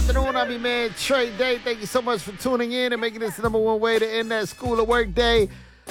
afternoon. I'm your man, Trey Day. Thank you so much for tuning in and making this the number one way to end that school or work day.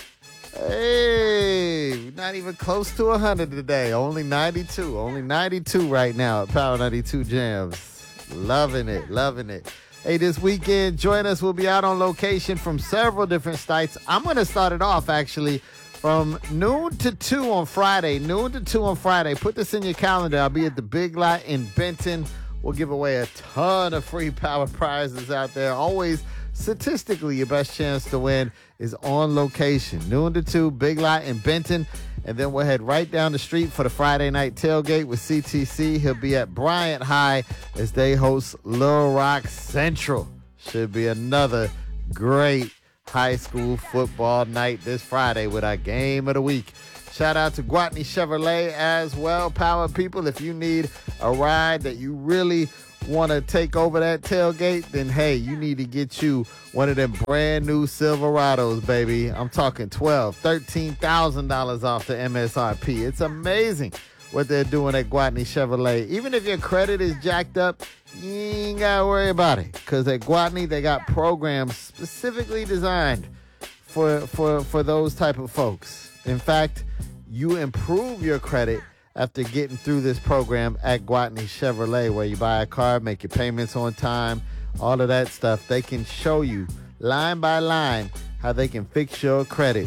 Hey, not even close to 100 today. Only 92. Only 92 right now at Power 92 Jams. Loving it, loving it. Hey, this weekend, join us. We'll be out on location from several different sites. I'm going to start it off, actually, from noon to 2 on Friday. Noon to 2 on Friday. Put this in your calendar. I'll be at the Big Lot in Benton. We'll give away a ton of free power prizes out there. Always, statistically, your best chance to win is on location. Noon to 2, Big Lot in Benton. And then we'll head right down the street for the Friday night tailgate with CTC. He'll be at Bryant High as they host Little Rock Central. Should be another great high school football night this Friday with our game of the week. Shout out to Gwatney Chevrolet as well. Power people, if you need a ride that you really want to take over that tailgate, then hey, you need to get you one of them brand new Silverados, baby. I'm talking $12,000, $13,000 off the MSRP. It's amazing what they're doing at Gwatney Chevrolet. Even if your credit is jacked up, you ain't got to worry about it. Because at Gwatney, they got programs specifically designed for those type of folks. In fact, you improve your credit after getting through this program at Gwatney Chevrolet, where you buy a car, make your payments on time, all of that stuff. They can show you line by line how they can fix your credit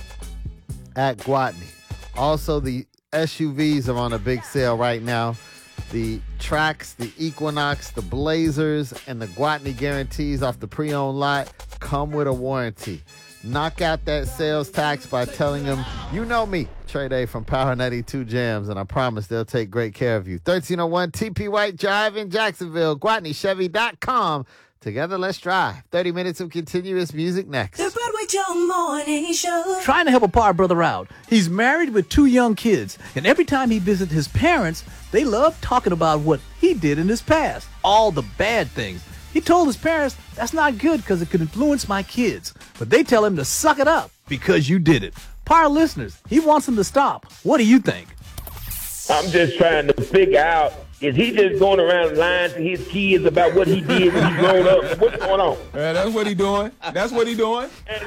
at Gwatney. Also, the SUVs are on a big sale right now. The Trax, the Equinox, the Blazers, and the Gwatney guarantees off the pre-owned lot come with a warranty. Knock out that sales tax by telling them, you know me, Trey Day from Power 92 Jams, and I promise they'll take great care of you. 1301 TP White Drive in Jacksonville, GwatneyChevy.com. Together, let's drive. 30 minutes of continuous music next. The Broadway Joe Morning Show. Trying to help a power brother out. He's married with 2 young kids, and every time he visits his parents, they love talking about what he did in his past, all the bad things. He told his parents that's not good because it could influence my kids, but they tell him to suck it up because you did it. Power listeners, he wants them to stop. What do you think? I'm just trying to figure out, is he just going around lying to his kids about what he did when he grown up? What's going on? That's what he doing. That's what he doing.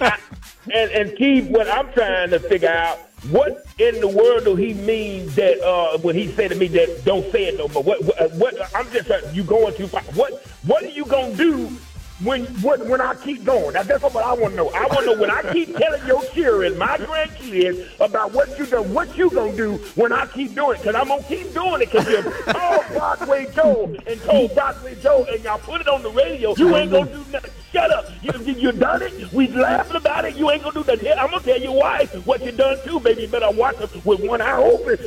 And Keith, what I'm trying to figure out, what in the world do he mean that when he said to me that don't say it no more? What I'm just trying, you going too far. What are you gonna do when I keep going? Now that's what I want to know. I want to know when I keep telling your children, my grandkids, about what you done, what you gonna do when I keep doing it? Because I'm gonna keep doing it because you told Broadway Joe and told Broadway Joe and y'all put it on the radio. You ain't gonna do nothing. Shut up. You done it. We laughing about it. You ain't gonna do nothing. I'm gonna tell your wife what you done too, baby. You better watch her with one eye open.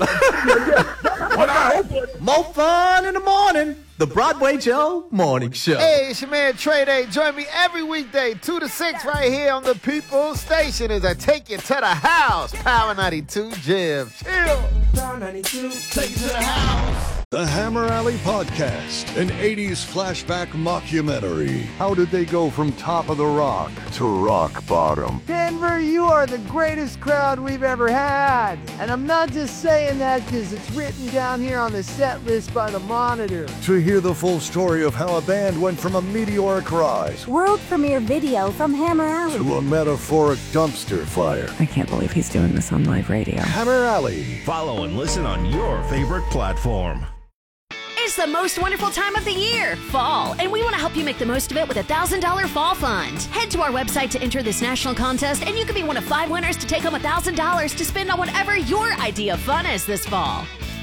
One eye open. More fun in the morning. The Broadway Joe Morning Show. Hey, it's your man Trey Day. Join me every weekday, 2 to 6, right here on the People's Station as I take you to the house. Power 92 Jam. Chill. Power 92. Take you to the house. The Hammer Alley Podcast, an 80s flashback mockumentary. How did they go from top of the rock to rock bottom? Denver, you are the greatest crowd we've ever had. And I'm not just saying that because it's written down here on the set list by the Monitor. To hear the full story of how a band went from a meteoric rise World premiere video from Hammer Alley to a metaphoric dumpster fire. I can't believe he's doing this on live radio. Hammer Alley. Follow and listen on your favorite platform. It's the most wonderful time of the year, fall, and we want to help you make the most of it with a $1,000 fall fund. Head to our website to enter this national contest, and you could be one of 5 winners to take home $1,000 to spend on whatever your idea of fun is this fall.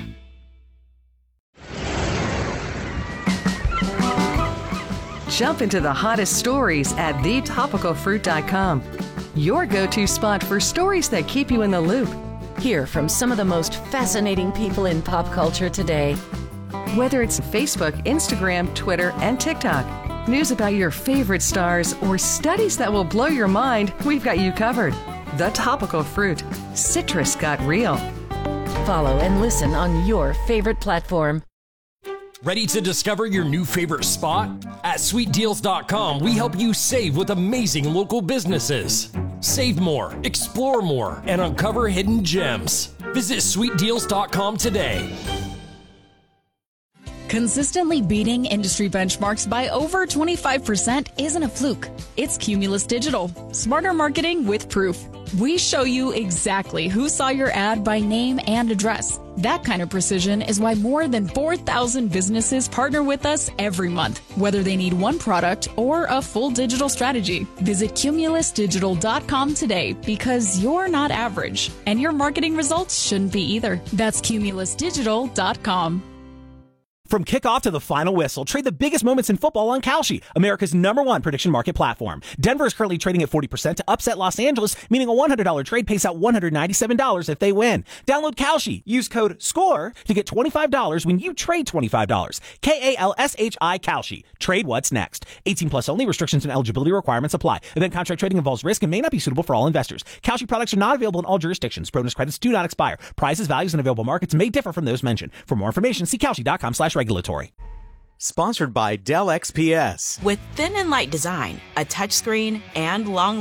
Jump into the hottest stories at thetopicalfruit.com. Your go-to spot for stories that keep you in the loop. Hear from some of the most fascinating people in pop culture today. Whether it's Facebook, Instagram, Twitter, and TikTok, news about your favorite stars, or studies that will blow your mind, we've got you covered. The Topical Fruit. Citrus got real. Follow and listen on your favorite platform. Ready to discover your new favorite spot? At sweetdeals.com, we help you save with amazing local businesses. Save more, explore more, and uncover hidden gems. Visit sweetdeals.com today. Consistently beating industry benchmarks by over 25% isn't a fluke. It's Cumulus Digital. Smarter marketing with proof. We show you exactly who saw your ad by name and address. That kind of precision is why more than 4,000 businesses partner with us every month, whether they need one product or a full digital strategy. Visit cumulusdigital.com today because you're not average, and your marketing results shouldn't be either. That's cumulusdigital.com. From kickoff to the final whistle, trade the biggest moments in football on Kalshi, America's #1 prediction market platform. Denver is currently trading at 40% to upset Los Angeles, meaning a $100 trade pays out $197 if they win. Download Kalshi. Use code SCORE to get $25 when you trade $25. KALSHI Kalshi. Trade what's next. 18 plus only. Restrictions and eligibility requirements apply. Event contract trading involves risk and may not be suitable for all investors. Kalshi products are not available in all jurisdictions. Bonus credits do not expire. Prices, values, and available markets may differ from those mentioned. For more information, see Kalshi.com/regulatory. Sponsored by Dell XPS. With thin and light design, a touchscreen, and long